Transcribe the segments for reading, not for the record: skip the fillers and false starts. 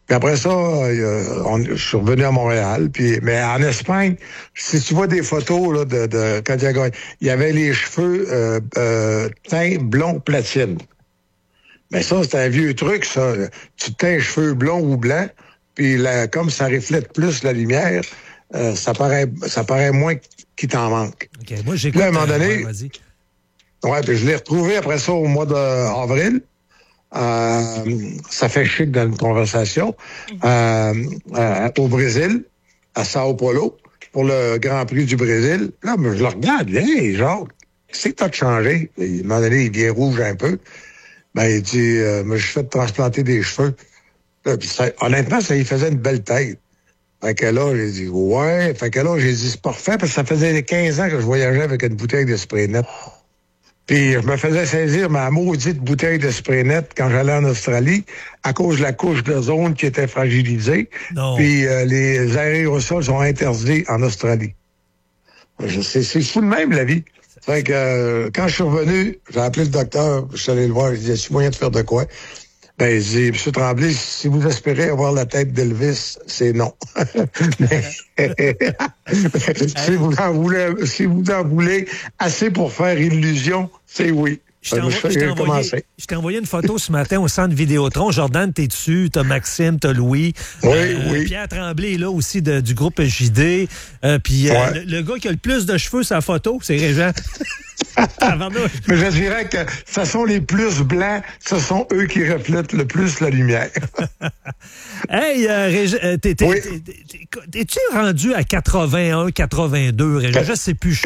Puis après ça, je suis revenu à Montréal. Mais en Espagne, si tu vois des photos là, de quand il y avait les cheveux teints blond platine. Mais ça, c'est un vieux truc, ça. Tu teins les cheveux blonds ou blancs, puis comme ça reflète plus la lumière, ça paraît moins qu'il t'en manque. OK, moi, j'ai à un moment donné, vas-y. Ouais, puis je l'ai retrouvé après ça au mois d'avril. Ça fait chic dans une conversation. Au Brésil, à Sao Paulo, pour le Grand Prix du Brésil. Là, je le regarde, hey, genre, qu'est-ce que t'as changé? À un moment donné, il vient rouge un peu. Ben, il dit, je suis fait transplanter des cheveux. Là, puis honnêtement, ça lui faisait une belle tête. Fait que là, j'ai dit, ouais. Fait que là, j'ai dit, c'est parfait, parce que ça faisait 15 ans que je voyageais avec une bouteille de spray net. Puis je me faisais saisir ma maudite bouteille de spray net quand j'allais en Australie à cause de la couche d'ozone qui était fragilisée. Non. Puis les aérosols sont interdits en Australie. C'est fou de même, la vie. Fait que quand je suis revenu, j'ai appelé le docteur, je suis allé le voir, il dit, y a-t-il moyen de faire de quoi? Ben, il dit, M. Tremblay, si vous espérez avoir la tête d'Elvis, c'est non. si vous en voulez assez pour faire illusion, c'est oui. Je t'ai envoyé une photo ce matin au centre Vidéotron. Jordan, t'es dessus. T'as Maxime, t'as Louis. Oui. Pierre Tremblay est là aussi du groupe JD. Puis le gars qui a le plus de cheveux sur la photo, c'est Régent. Mais je dirais que ce sont les plus blancs, ce sont eux qui reflètent le plus la lumière. Hey, t'es-tu rendu à 81, 82, Régent? Je sais plus.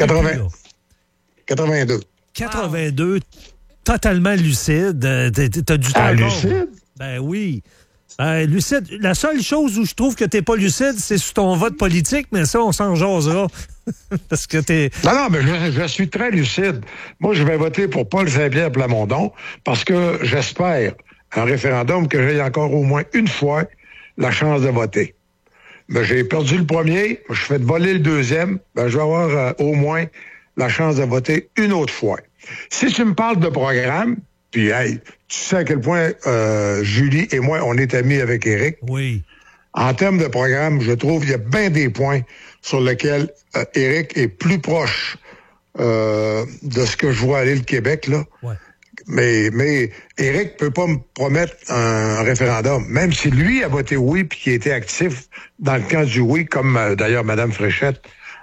82. 82, totalement lucide. T'as du temps. Lucide? Ben oui. Lucide. La seule chose où je trouve que t'es pas lucide, c'est sur ton vote politique, mais ça, on s'en jasera. Parce que t'es... Non, mais je suis très lucide. Moi, je vais voter pour Paul Saint-Pierre Plamondon parce que j'espère un référendum que j'ai encore au moins une fois la chance de voter. Mais j'ai perdu le premier, je fais de voler le deuxième, ben, je vais avoir au moins la chance de voter une autre fois. Si tu me parles de programme, puis hey, tu sais à quel point Julie et moi, on est amis avec Éric. Oui. En termes de programme, je trouve qu'il y a bien des points sur lesquels Éric est plus proche de ce que je vois aller le Québec, là. Ouais. Mais Éric peut pas me promettre un référendum, même si lui a voté oui puis qu'il était actif dans le camp du oui, comme d'ailleurs Mme Fréchette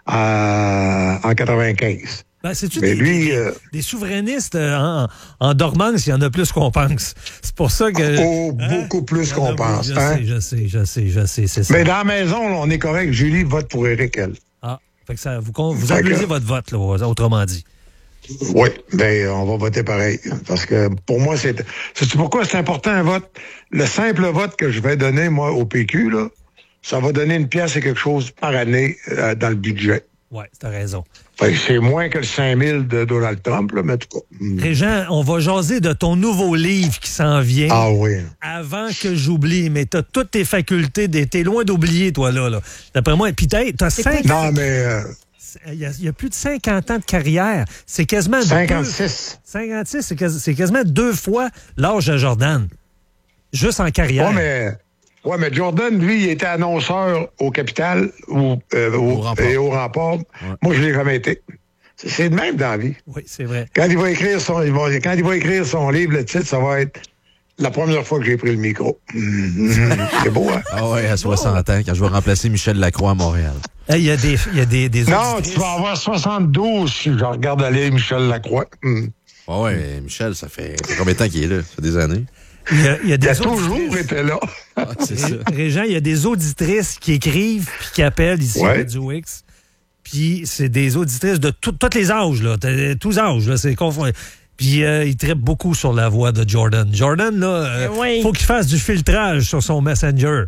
en 95. Ben, c'est-tu des souverainistes en dormance, il y en a plus qu'on pense. C'est pour ça que... beaucoup plus qu'on pense. Je sais, c'est ça. Mais dans la maison, là, on est correct. Julie vote pour Éric, elle. Ah, fait que ça, vous engagez votre vote, là, autrement dit. Oui, ben on va voter pareil. Parce que pour moi, sais-tu pourquoi c'est important un vote? Le simple vote que je vais donner, moi, au PQ, là, ça va donner une pièce et quelque chose par année dans le budget. Oui, t'as raison. Fait que c'est moins que le 5 000 de Donald Trump, là, mais en tout cas. Régent, on va jaser de ton nouveau livre qui s'en vient. Ah oui. Avant que j'oublie, mais t'as toutes tes facultés, t'es loin d'oublier, toi, là. D'après moi, puis t'as 5 ans. Non, mais... Il y a plus de 50 ans de carrière. C'est quasiment... 56. 56, c'est quasiment 2 fois l'âge de Jordan. Juste en carrière. Ouais, mais Jordan, lui, il était annonceur au Capital et au Rempart. Ouais. Moi, je l'ai jamais été. C'est de même dans la vie. Oui, c'est vrai. Quand il va écrire son livre, le titre, ça va être la première fois que j'ai pris le micro. C'est beau, hein? Ah ouais, à 60 ans, quand je vais remplacer Michel Lacroix à Montréal. Il y a des non, tu vas avoir 72 si je regarde aller Michel Lacroix. Ah ouais, Michel, ça fait combien de temps qu'il est là? Ça fait des années. Il a toujours été là. C'est ça. Régent, il y a des auditrices qui écrivent puis qui appellent ici à Radio X. Puis c'est des auditrices de tous les âges, là. Tous âges, là. C'est confond. Puis il trippe beaucoup sur la voix de Jordan. Jordan, là, faut qu'il fasse du filtrage sur son Messenger.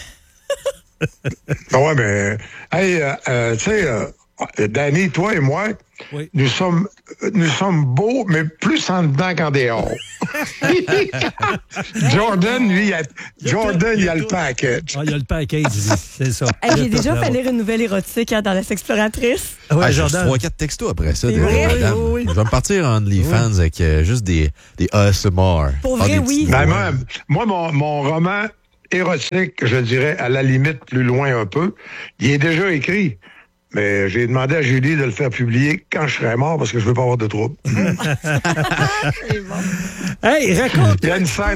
Ouais, mais, hey, tu sais, Danny, toi et moi, nous sommes beaux, mais plus en dedans qu'en dehors. Jordan, lui, il a le package. Ah, il a le package, lui, c'est ça. Hey, j'ai déjà fait lire une nouvelle érotique dans La Sexploratrice. Ouais, Jordan. 3-4 textos après ça. Oui. Je vais me partir en OnlyFans avec juste des ASMR. Pour vrai, oui. Ben, moi, mon roman, érotique, je dirais, à la limite, plus loin un peu. Il est déjà écrit. Mais j'ai demandé à Julie de le faire publier quand je serai mort parce que je veux pas avoir de trouble. C'est bon. Hey, raconte! Il y a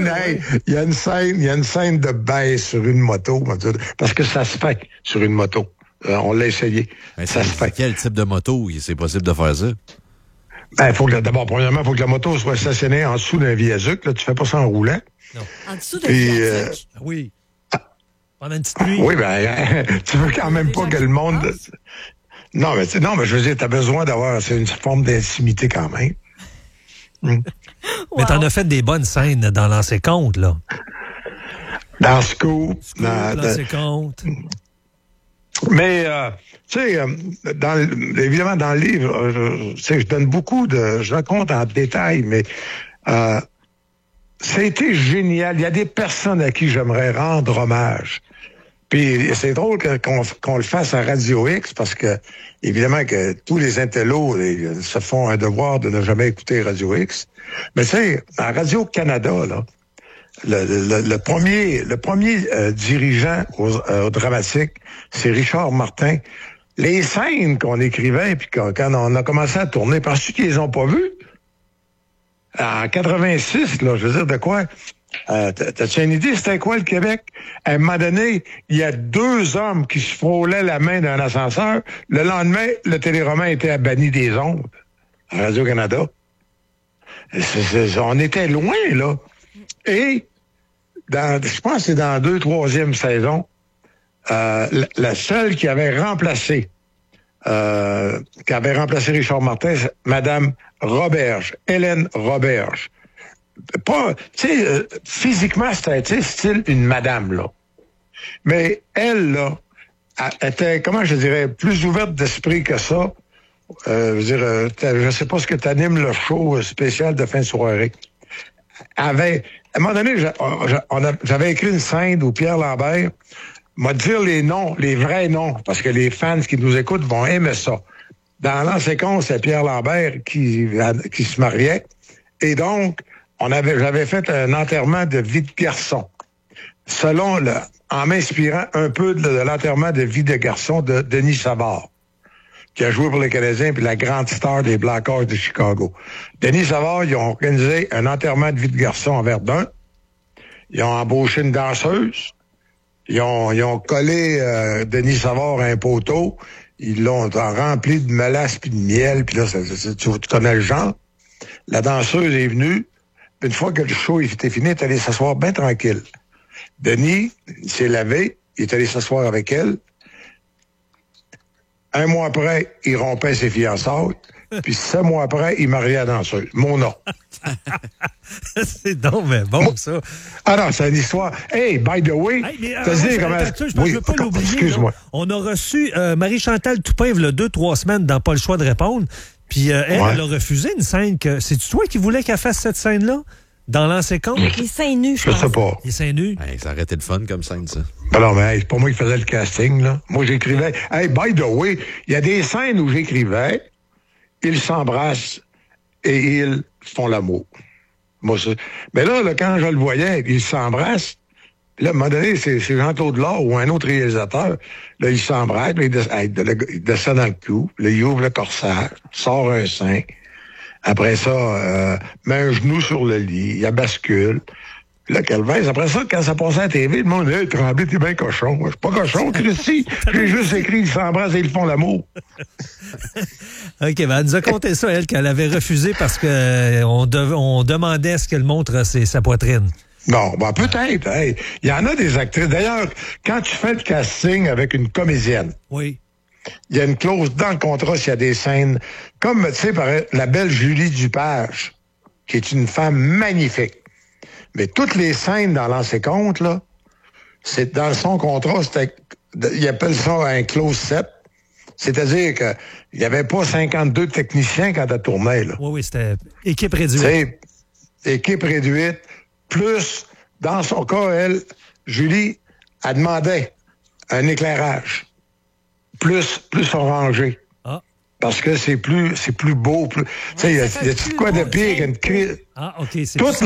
une scène de baisse sur une moto, parce que ça se fait sur une moto. On l'a essayé. Ben, Ça se fait. Quel type de moto c'est possible de faire ça? Ben, premièrement, il faut que la moto soit stationnée en dessous d'un viaduc. Là, tu fais pas ça en roulant. En dessous de Puis, viaduc. Oui. Pendant une petite nuit. Oui, ben, tu veux quand même pas que le monde... Non, mais je veux dire, t'as besoin d'avoir une forme d'intimité quand même. Mais t'en as fait des bonnes scènes dans Lancer Compte, là. Dans Scoop. Lancer Compte. Mais, tu sais, évidemment, dans le livre, je donne beaucoup je raconte en détail, mais ça a été génial. Il y a des personnes à qui j'aimerais rendre hommage. Puis c'est drôle qu'on le fasse à Radio X parce que, évidemment, que tous les intellos se font un devoir de ne jamais écouter Radio X. Mais tu sais, à Radio-Canada, là, le premier dirigeant au dramatique, c'est Richard Martin. Les scènes qu'on écrivait, puis quand on a commencé à tourner, parce qu'ils les ont pas vues, en 86, là, je veux dire, de quoi? T'as-tu une idée, c'était quoi le Québec? À un moment donné, il y a 2 hommes qui se frôlaient la main d'un ascenseur. Le lendemain, le téléroman était banni des ondes à Radio-Canada. On était loin, là. Et, je pense que c'est dans la 2e, 3e saison, la seule qui avait remplacé Richard Martin, c'est Madame Roberge, Hélène Roberge. Pas, tu sais, physiquement, c'était style une madame, là. Mais elle, là, était, comment je dirais, plus ouverte d'esprit que ça. Je sais pas ce que t'animes le show spécial de fin de soirée. À un moment donné, j'avais écrit une scène où Pierre Lambert m'a dit les noms, les vrais noms, parce que les fans qui nous écoutent vont aimer ça. Dans Lancer Compte, c'est Pierre Lambert qui se mariait. Et donc, j'avais fait un enterrement de vie de garçon. En m'inspirant un peu de l'enterrement de vie de garçon de Denis Savard, qui a joué pour les Canadiens, puis la grande star des Blackhawks de Chicago. Denis Savard, ils ont organisé un enterrement de vie de garçon à Verdun. Ils ont embauché une danseuse. Ils ont collé Denis Savard à un poteau. Ils l'ont rempli de mélasse puis de miel. Puis là, tu connais le genre. La danseuse est venue. Une fois que le show était fini, il est allé s'asseoir bien tranquille. Denis, il s'est lavé, il est allé s'asseoir avec elle. 1 mois après, il rompait ses fiançailles. Puis 7 mois après, il mariait la danseuse. Mon nom. C'est donc mais bon, ça. Ah non, c'est une histoire. Hey, by the way, je ne veux pas l'oublier. Excuse-moi. Là. On a reçu Marie-Chantal Toupin il y a 2-3 semaines dans Pas le choix de répondre. Puis elle a refusé une scène que... C'est-tu toi qui voulais qu'elle fasse cette scène-là? Dans Lancer Compte? Les seins nus, je pense. Je sais pas. Les seins nus? Hey, ça arrêtait de fun comme scène, ça. Alors, mais c'est pas moi qui faisais le casting, là. Moi, j'écrivais... Hey, by the way, il y a des scènes où j'écrivais, ils s'embrassent et ils font l'amour. Moi, mais là, quand je le voyais, ils s'embrassent. Puis là, à un moment donné, c'est Jean-Claude Laure ou un autre réalisateur. Là, il s'embrasse, il descend dans le cou. Là, il ouvre le corsage, sort un sein. Après ça, met un genou sur le lit, il bascule. Puis là, Calvin, après ça, quand ça passait à la TV, le monde dit hey, Tremblay, t'es bien cochon. Je suis pas cochon, Christy. J'ai juste écrit ils s'embrassent et ils font l'amour. OK, ben elle nous a conté ça, elle, qu'elle avait refusé parce que on demandait à ce qu'elle montre sa poitrine. Non, ben peut-être. Hey. Il y en a des actrices. D'ailleurs, quand tu fais le casting avec une comédienne, oui. Il y a une clause dans le contrat s'il y a des scènes, comme, tu sais, la belle Julie Dupage, qui est une femme magnifique. Mais toutes les scènes dans Lancer Compte, là, c'est dans son contrat, il appelle ça un close set. C'est-à-dire qu'il n'y avait pas 52 techniciens quand elle tournait, là. Oui, c'était équipe réduite. C'est équipe réduite, plus, dans son cas, Julie, elle demandait un éclairage. Plus orangé. Ah. parce que c'est plus beau. Tu sais, il y a de quoi de pire qu'une cuisse. Ah, OK. C'est toutes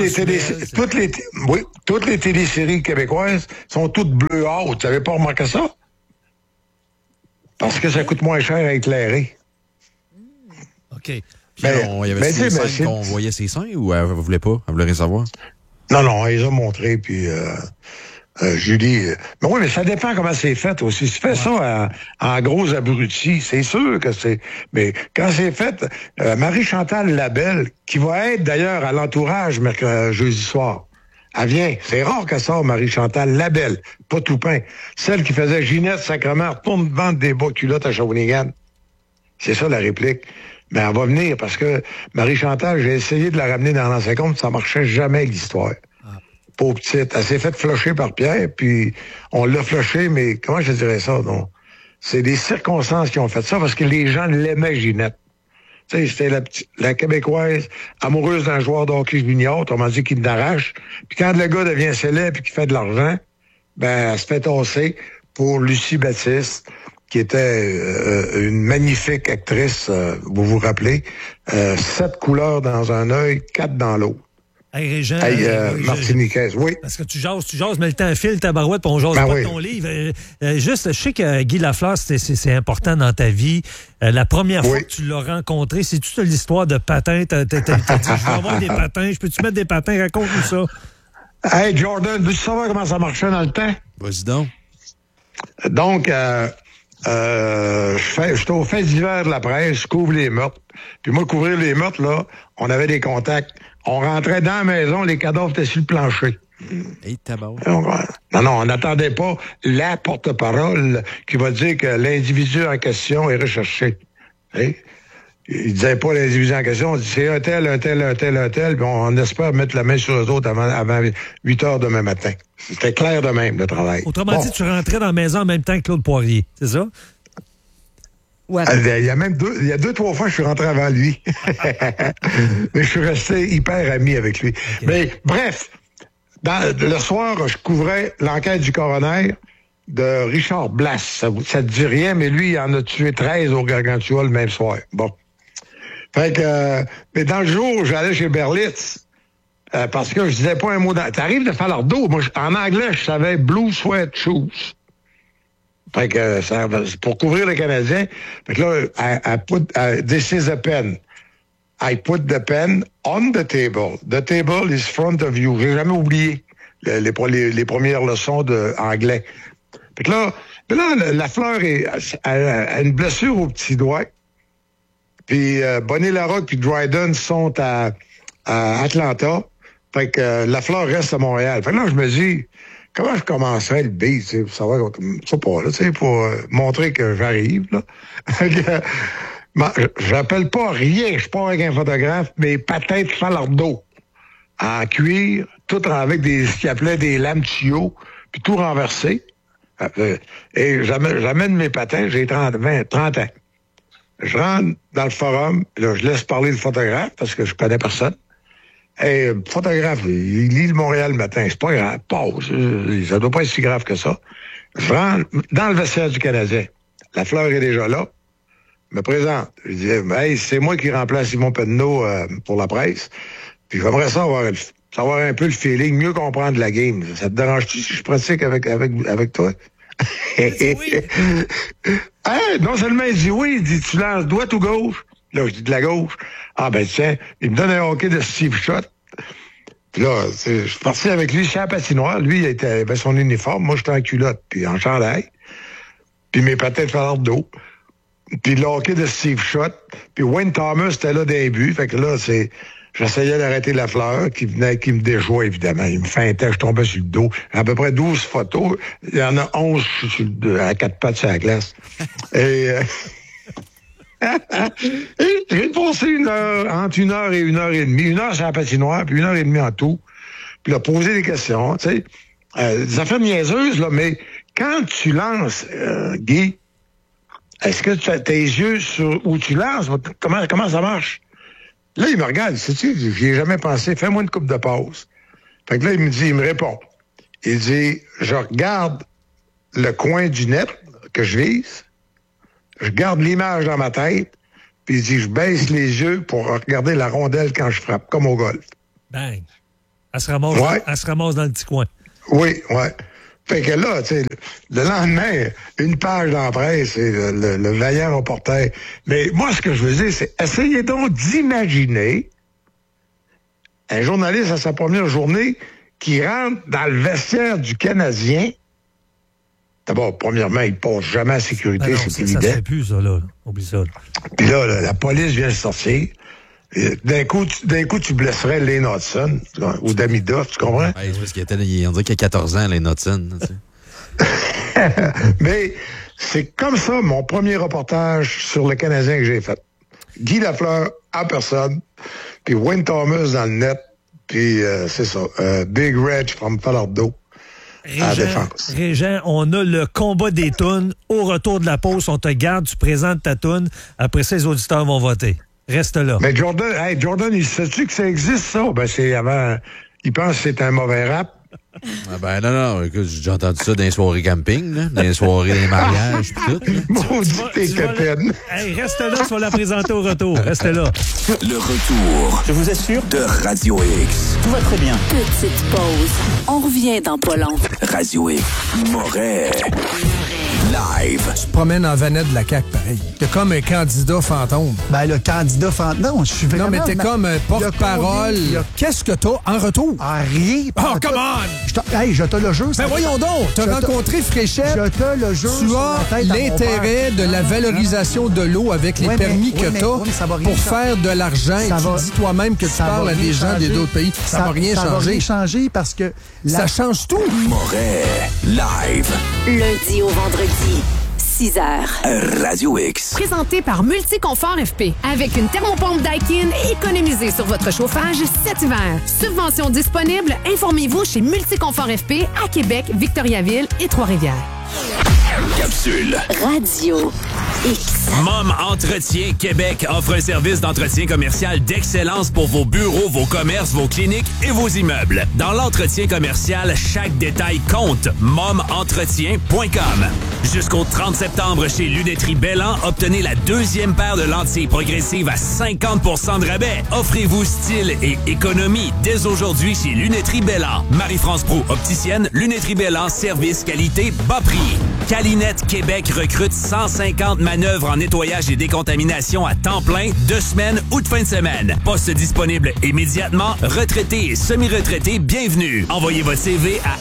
les téléséries québécoises sont toutes bleues hautes. Tu n'avais pas remarqué ça? Parce que ça coûte moins cher à éclairer. OK. Il y avait des scènes qu'on voyait ses seins ou elle ne voulait pas? Elle voulait rien savoir? Non, elle les a montrés, puis Julie... mais oui, mais ça dépend comment c'est fait aussi. Si tu fais ça en gros abrutis, c'est sûr que c'est... Mais quand c'est fait, Marie-Chantal Labelle, qui va être d'ailleurs à l'entourage jeudi soir, elle vient. C'est rare qu'elle sort, Marie-Chantal Labelle, pas Toupin. Celle qui faisait Ginette Sacrement, retourne vendre des bas culottes à Shawinigan. C'est ça la réplique. Mais elle va venir parce que Marie-Chantal, j'ai essayé de la ramener dans l'ancien compte, ça marchait jamais l'histoire. Pauvre petite. Elle s'est faite flusher par Pierre, puis on l'a flushée, mais comment je dirais ça, non? C'est des circonstances qui ont fait ça parce que les gens l'aimaient, Ginette. Tu sais, c'était la Québécoise amoureuse d'un joueur de hockey junior, autrement dit, qui l'arrache. Puis quand le gars devient célèbre et qu'il fait de l'argent, ben, elle se fait tasser pour Lucie Baptiste, qui était une magnifique actrice, vous vous rappelez, 7 couleurs dans un œil, 4 dans l'autre. Hey, Régent, Martiniquaise, oui. Parce que tu jases, mais le temps file, ta barouette, puis on jase pas de ton livre. Juste, je sais que Guy Lafleur, c'est important dans ta vie. La première fois que tu l'as rencontré, c'est toute l'histoire de patins. T'as dit, je vais avoir des patins, je peux-tu mettre des patins? Raconte-nous ça. Hey, Jordan, veux-tu savoir comment ça marchait dans le temps? Vas-y donc. Donc, j'étais au fait d'hiver de la presse, je couvre les meurtres. Puis moi, couvrir les meurtres, là, on avait des contacts. On rentrait dans la maison, les cadavres étaient sur le plancher. Hey, tabac. Non, on n'attendait pas la porte-parole qui va dire que l'individu en question est recherché. Hey? Il disait pas l'individu en question, on dit c'est un tel, puis on espère mettre la main sur eux autres avant 8 heures demain matin. C'était clair de même, le travail. Autrement dit, tu rentrais dans la maison en même temps que Claude Poirier, c'est ça? Ouais. Il y a 2-3 fois, je suis rentré avant lui. Mais je suis resté hyper ami avec lui. Okay. Mais bref, le soir, je couvrais l'enquête du coroner de Richard Blass. Ça te dit rien, mais lui, il en a tué 13 au Gargantua le même soir. Bon. Fait que, mais dans le jour, j'allais chez Berlitz, parce que je disais pas un mot. T'arrives de Falardeau. Moi, en anglais, je savais Blue Sweat Shoes. Fait que pour couvrir les Canadiens. Fait que là, this is a pen. I put the pen on the table. The table is front of you. J'ai jamais oublié les premières leçons d'anglais. Fait que là, la fleur a une blessure au petit doigt. Puis Bonnie Larocque puis Dryden sont à Atlanta. Fait que la fleur reste à Montréal. Fait que là, je me dis, comment je commencerais le beat, tu sais, pour savoir, je sais pas, là, tu sais, pour montrer que j'arrive, là. J'appelle pas rien, je suis pas avec un photographe, mais patins de Falardeau, en cuir, tout avec ce qu'ils appelaient des lames tuyaux, puis tout renversé. Et j'amène mes patins, j'ai 30 ans. Je rentre dans le forum, là, je laisse parler le photographe, parce que je connais personne. Et le photographe, il lit le Montréal le matin, c'est pas grave, pause, ça doit pas être si grave que ça. Je rentre dans le vestiaire du Canadien. La fleur est déjà là. Je me présente. Je dis, hey, c'est moi qui remplace Simon Penneau pour la presse. Puis j'aimerais ça savoir un peu le feeling, mieux comprendre la game. Ça te dérange-tu si je pratique avec toi? Oui. Hey, non seulement il dit oui, il dit, tu lances droite ou gauche? Là, je dis de la gauche. Ah, ben, tiens, il me donne un hockey de Steve Shot. Puis là, je suis parti avec lui chez la patinoire. Lui, il avait son uniforme. Moi, j'étais en culotte, puis en chandail. Puis mes patins de Falardeau. Puis le hockey de Steve Shot. Puis Wayne Thomas était là des buts. Fait que là, j'essayais d'arrêter la fleur, qui me déjouait, évidemment. Il me feintait, je tombais sur le dos. À peu près 12 photos. Il y en a 11 à 4 pattes sur la glace. Et... j'ai passé entre 1 heure et 1 heure et demie. 1 heure sur la patinoire, puis 1 heure et demie en tout. Puis là, poser des questions, tu sais. Des affaires niaiseuses, là, mais quand tu lances, Guy, est-ce que tu as tes yeux sur où tu lances? Comment ça marche? Là, il me regarde, sais-tu, j'y ai jamais pensé. Fais-moi une coupe de pause. Fait que là, il me répond. Il dit, je regarde le coin du net que je vise. Je garde l'image dans ma tête, puis il dit, je baisse les yeux pour regarder la rondelle quand je frappe, comme au golf. Bang. Elle se ramasse dans le petit coin. Oui, ouais. Fait que là, tu sais, le lendemain, une page dans la presse, c'est le vaillant reporter. Mais moi, ce que je veux dire, c'est essayez donc d'imaginer un journaliste à sa première journée qui rentre dans le vestiaire du Canadien. D'abord, premièrement, il passe jamais à sécurité, c'est évident. Ça se fait plus, ça, là. Oublie ça. Puis là, la police vient de sortir. D'un coup, tu blesserais Lane Hudson ou Damida, tu comprends? Ouais, c'est parce on dirait qu'il y a 14 ans, Lane Hudson. Mais c'est comme ça, mon premier reportage sur le Canadien que j'ai fait. Guy Lafleur en personne, puis Wayne Thomas dans le net, puis c'est ça, Big Reg from Falardeau à la défense. Régent, on a le combat des tounes. Au retour de la pause, on te garde, tu présentes ta toune. Après ça, les auditeurs vont voter. Reste là. Mais Jordan, il sait-tu que ça existe, ça? Ben, c'est avant. Il pense que c'est un mauvais rap. Ah ben non, écoute, j'ai déjà entendu ça dans les soirées camping, là, dans les soirées des mariages, pis tout. Maudit tes capitaines. Hey, reste là, tu vas la présenter au retour. Reste là. Le retour, je vous assure, de Radio X. Tout va très bien. Petite pause. On revient dans pas long. Radio X, Moret. Live. Tu te promènes en vanette de la CAQ, pareil. T'es comme un candidat fantôme. Ben, le candidat fantôme. Non, je suis vraiment... Non, mais t'es comme un porte-parole. Qu'est-ce que t'as en retour? Ah, rien. Oh, come on! Hey, je te le jure. Ben voyons donc! T'as rencontré Fréchette. Je te le jure. Tu as l'intérêt de la valorisation de l'eau avec les permis que t'as pour faire de l'argent. Et tu dis toi-même que tu parles à des gens d'autres pays. Ça va rien changer. Ça va rien changer parce que... Ça change tout. Moret. Live. Lundi au vendredi. 6h. Radio X. Présenté par Multiconfort FP. Avec une thermopompe Daikin, économisez sur votre chauffage cet hiver. Subvention disponible. Informez-vous chez Multiconfort FP à Québec, Victoriaville et Trois-Rivières. Capsule. Radio X. Mom Entretien Québec offre un service d'entretien commercial d'excellence pour vos bureaux, vos commerces, vos cliniques et vos immeubles. Dans l'entretien commercial, chaque détail compte. momentretien.com. Jusqu'au 30 septembre chez Lunetterie Bellan, obtenez la deuxième paire de lentilles progressives à 50% de rabais. Offrez-vous style et économie dès aujourd'hui chez Lunetterie Bellan. Marie-France Proulx, opticienne, Lunetterie Bellan, service, qualité, bas prix. Calinette Québec recrute 150 manœuvres en nettoyage et décontamination à temps plein, 2 semaines ou de fin de semaine. Poste disponible immédiatement. Retraités et semi-retraités, bienvenue. Envoyez votre CV à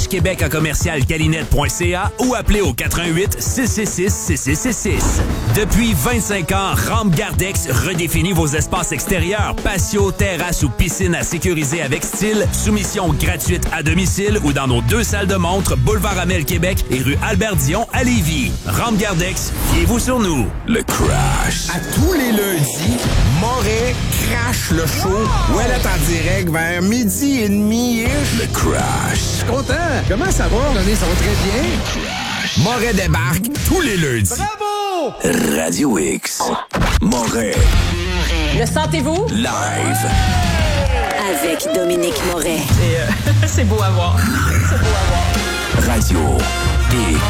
rhquebec@calinette.ca ou appelez au 88 666 6666. Depuis 25 ans, Rampe Gardex redéfinit vos espaces extérieurs, patio, terrasse ou piscine à sécuriser avec style. Soumission gratuite à domicile ou dans nos 2 salles de montre, boulevard Amel Québec et rue Albert-Dion à Lévis. Rampe Gardex, fiez-vous sur nous. Le Crash. À tous les lundis, Moret crash le show. Ouais, là, en direct vers 12h30. Le Crash. Je suis content. Comment ça va? Ça va très bien. Moret débarque tous les lundis. Bravo! Radio X. Moret. Le sentez-vous? Live. Avec Dominique Moret. C'est beau à voir. C'est beau à voir. Radio X.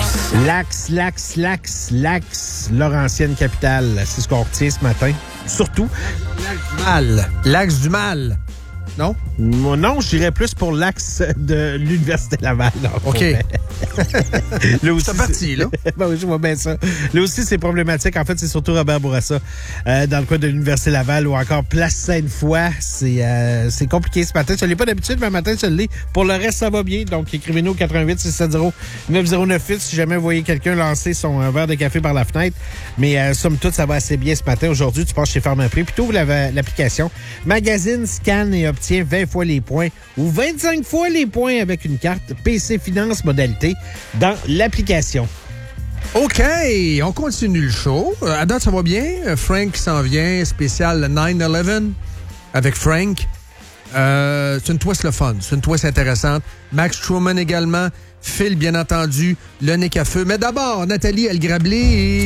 L'axe, Laurentienne capitale. C'est ce qu'on retient ce matin. Surtout. L'axe du mal. Non? Non, je dirais plus pour l'axe de l'Université Laval. Non, OK. Là aussi, c'est parti, là. Ben oui, je vois bien ça. Là aussi, c'est problématique. En fait, c'est surtout Robert Bourassa dans le coin de l'Université Laval ou encore Place Sainte-Foy. C'est compliqué ce matin. Ça l'est pas d'habitude, mais un matin, ça l'est. Pour le reste, ça va bien. Donc, écrivez-nous au 88 670 9098 si jamais vous voyez quelqu'un lancer son verre de café par la fenêtre. Mais somme toute, ça va assez bien ce matin. Aujourd'hui, tu passes chez Pharmaprix. Puis tu ouvres l'application. Magazine, scanne et obtient 20 fois les points ou 25 fois les points avec une carte PC Finance modalité dans l'application. OK, on continue le show. À date, ça va bien. Frank s'en vient, spécial 9/11 avec Frank. C'est une twist le fun, c'est une twist intéressante. Max Truman également. Phil, bien entendu, le nez à feu. Mais d'abord, Nathalie El Grablé et